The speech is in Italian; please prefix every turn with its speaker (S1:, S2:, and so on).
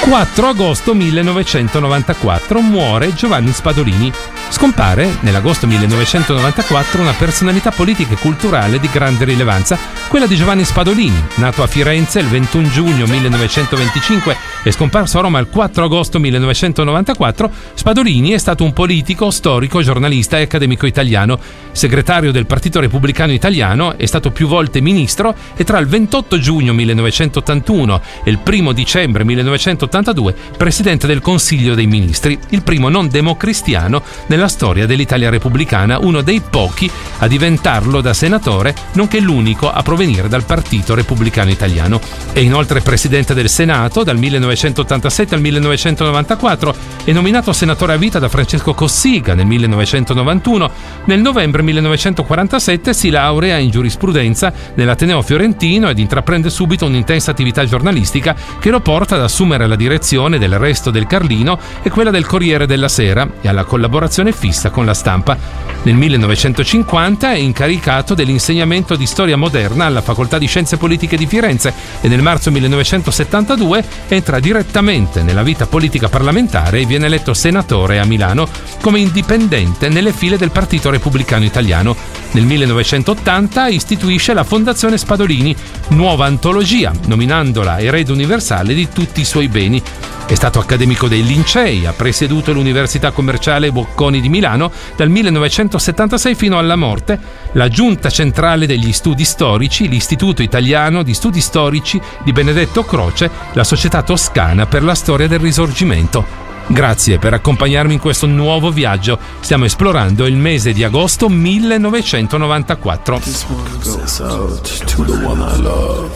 S1: 4 agosto 1994 muore Giovanni Spadolini. Scompare nell'agosto 1994 una personalità politica e culturale di grande rilevanza, quella di Giovanni Spadolini, nato a Firenze il 21 giugno 1925 e scomparso a Roma il 4 agosto 1994. Spadolini è stato un politico, storico, giornalista e accademico italiano, segretario del Partito Repubblicano Italiano, è stato più volte ministro e tra il 28 giugno 1981 e il 1 dicembre 1982 presidente del Consiglio dei Ministri, il primo non democristiano nella storia dell'Italia repubblicana, uno dei pochi a diventarlo da senatore, nonché l'unico a provenire dal Partito Repubblicano Italiano. È inoltre presidente del Senato dal 1987 al 1994, è nominato senatore a vita da Francesco Cossiga nel 1991. Nel novembre 1947 si laurea in giurisprudenza nell'Ateneo Fiorentino ed intraprende subito un'intensa attività giornalistica che lo porta ad assumere la direzione del Resto del Carlino e quella del Corriere della Sera e alla collaborazione fissa con la Stampa. Nel 1950 è incaricato dell'insegnamento di storia moderna alla Facoltà di Scienze Politiche di Firenze e nel marzo 1972 entra direttamente nella vita politica parlamentare e viene eletto senatore a Milano come indipendente nelle file del Partito Repubblicano Italiano. Nel 1980 istituisce la Fondazione Spadolini, nuova antologia, nominandola erede universale di tutti i suoi beni. È stato accademico dei Lincei, ha presieduto l'Università Commerciale Bocconi di Milano dal 1976 fino alla morte, la Giunta Centrale degli Studi Storici, l'Istituto Italiano di Studi Storici di Benedetto Croce, la Società Toscana per la Storia del Risorgimento. Grazie per accompagnarmi in questo nuovo viaggio. Stiamo esplorando il mese di agosto 1994.
S2: This one goes out to the one I love.